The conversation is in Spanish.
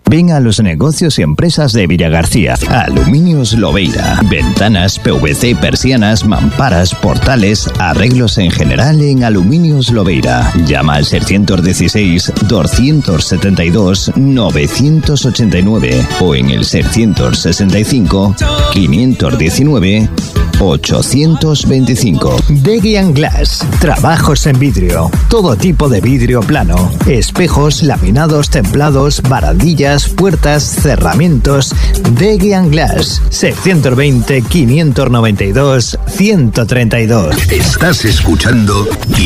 Ven a los negocios y empresas de Villagarcía. Aluminios Lobeira. Ventanas, PVC, persianas, mamparas, portales, arreglos en general en Aluminios Lobeira. Llama al 616-272-989 o en el 665-519-825. Degian Glass. Trabajos en vidrio. Todo tipo de vidrio plano. Espejos, laminados, templados, barandillas, puertas, cerramientos. Degian Glass. 620-592-132. Estás escuchando